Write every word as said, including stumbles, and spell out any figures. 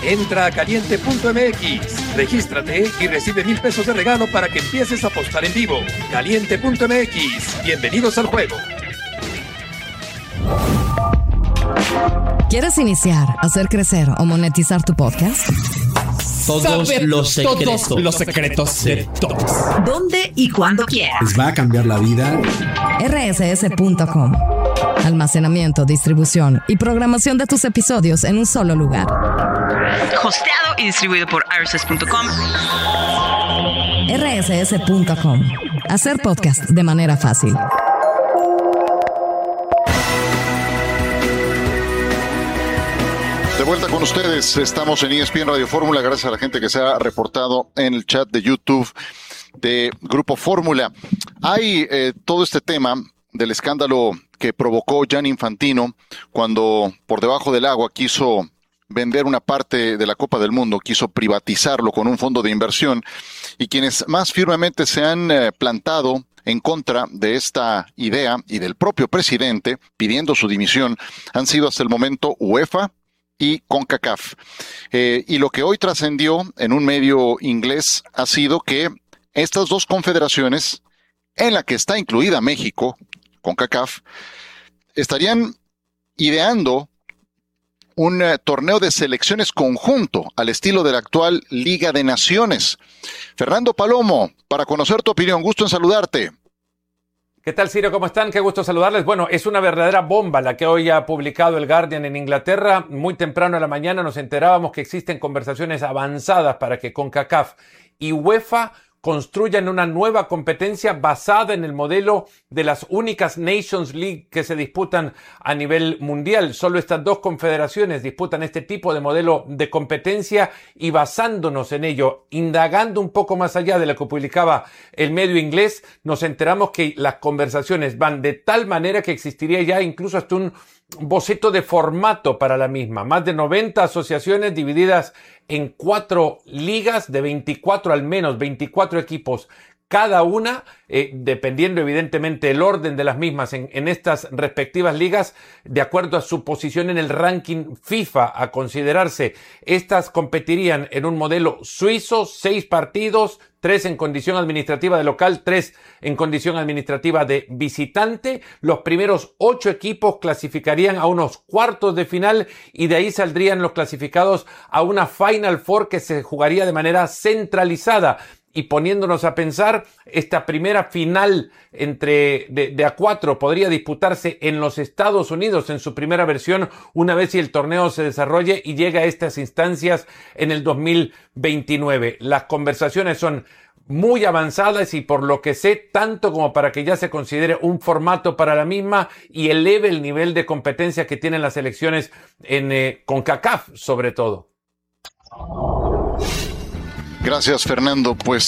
Entra a caliente punto m x, regístrate y recibe mil pesos de regalo para que empieces a apostar en vivo. caliente punto m x, bienvenidos al juego. ¿Quieres iniciar, hacer crecer o monetizar tu podcast? Todos Saber los secretos. Todos los secretos de todos. ¿Dónde y cuándo quieras? Les va a cambiar la vida. R S S punto com. Almacenamiento, distribución y programación de tus episodios en un solo lugar. Hosteado y distribuido por R S S punto com. R S S punto com. Hacer podcast de manera fácil. De vuelta con ustedes, estamos en E S P N Radio Fórmula, gracias a la gente que se ha reportado en el chat de YouTube de Grupo Fórmula. Hay eh, todo este tema del escándalo que provocó Gianni Infantino cuando por debajo del agua quiso vender una parte de la Copa del Mundo, quiso privatizarlo con un fondo de inversión, y quienes más firmemente se han eh, plantado en contra de esta idea y del propio presidente pidiendo su dimisión han sido hasta el momento UEFA y CONCACAF. Eh, y lo que hoy trascendió en un medio inglés ha sido que estas dos confederaciones, en la que está incluida México, CONCACAF, estarían ideando un uh, torneo de selecciones conjunto al estilo de la actual Liga de Naciones. Fernando Palomo, para conocer tu opinión, gusto en saludarte. ¿Qué tal, Ciro? ¿Cómo están? Qué gusto saludarles. Bueno, es una verdadera bomba la que hoy ha publicado el Guardian en Inglaterra. Muy temprano en la mañana nos enterábamos que existen conversaciones avanzadas para que CONCACAF y UEFA construyan una nueva competencia basada en el modelo de las únicas Nations League que se disputan a nivel mundial. Solo estas dos confederaciones disputan este tipo de modelo de competencia, y basándonos en ello, indagando un poco más allá de lo que publicaba el medio inglés, nos enteramos que las conversaciones van de tal manera que existiría ya incluso hasta un boceto de formato para la misma. Más de noventa asociaciones divididas en cuatro ligas de veinticuatro, al menos veinticuatro equipos cada una, eh, dependiendo evidentemente el orden de las mismas en, en estas respectivas ligas, de acuerdo a su posición en el ranking FIFA a considerarse. Estas competirían en un modelo suizo, seis partidos, tres en condición administrativa de local, tres en condición administrativa de visitante. Los primeros ocho equipos clasificarían a unos cuartos de final, y de ahí saldrían los clasificados a una Final Four que se jugaría de manera centralizada. Y poniéndonos a pensar, esta primera final entre de, de a cuatro podría disputarse en los Estados Unidos en su primera versión, una vez si el torneo se desarrolle y llega a estas instancias en el dos mil veintinueve. Las conversaciones son muy avanzadas y, por lo que sé, tanto como para que ya se considere un formato para la misma y eleve el nivel de competencia que tienen las selecciones en eh, CONCACAF, sobre todo. Gracias, Fernando. Pues